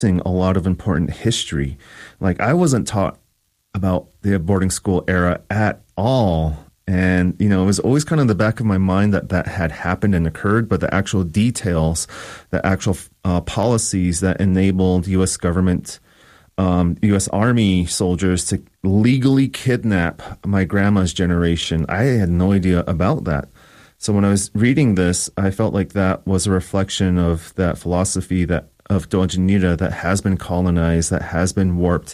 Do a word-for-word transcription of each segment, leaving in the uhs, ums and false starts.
a lot of important history. Like, I wasn't taught about the boarding school era at all. And, you know, it was always kind of in the back of my mind that that had happened and occurred, but the actual details, the actual uh, policies that enabled U S government, um, U S Army soldiers to legally kidnap my grandma's generation, I had no idea about that. So when I was reading this, I felt like that was a reflection of that philosophy that of Dogen Nira that has been colonized, that has been warped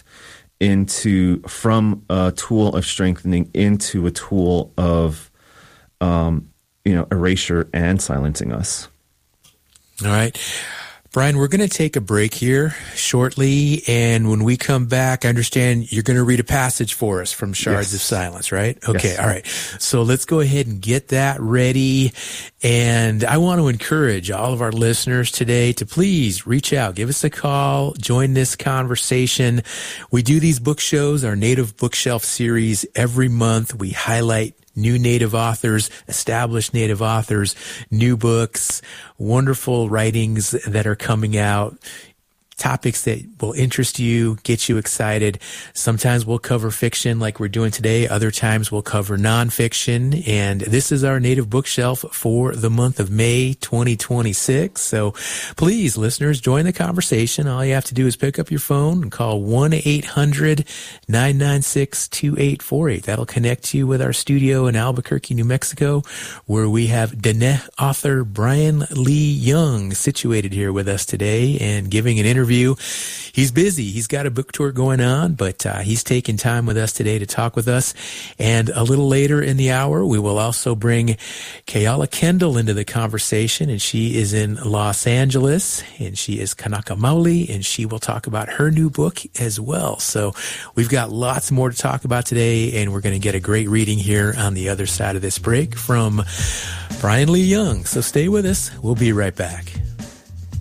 into from a tool of strengthening into a tool of, um, you know, erasure and silencing us. All right. Brian, we're going to take a break here shortly, and when we come back, I understand you're going to read a passage for us from Shards yes. of Silence, right? Okay, yes. All right. So let's go ahead and get that ready, and I want to encourage all of our listeners today to please reach out, give us a call, join this conversation. We do these book shows, our Native Bookshelf series, every month. We highlight new Native authors, established Native authors, new books, wonderful writings that are coming out, topics that will interest you, get you excited. Sometimes we'll cover fiction like we're doing today. Other times we'll cover nonfiction. And this is our Native Bookshelf for the month of May twenty twenty-six. So please, listeners, join the conversation. All you have to do is pick up your phone and call one eight hundred nine nine six two eight four eight. That'll connect you with our studio in Albuquerque, New Mexico, where we have Dene author Brian Lee Young situated here with us today and giving an interview. He's busy. He's got a book tour going on, but uh, he's taking time with us today to talk with us. And a little later in the hour, we will also bring Kayala Kendall into the conversation, and she is in Los Angeles, and she is Kanaka Maoli, and she will talk about her new book as well. So we've got lots more to talk about today, and we're going to get a great reading here on the other side of this break from Brian Lee Young. So stay with us. We'll be right back.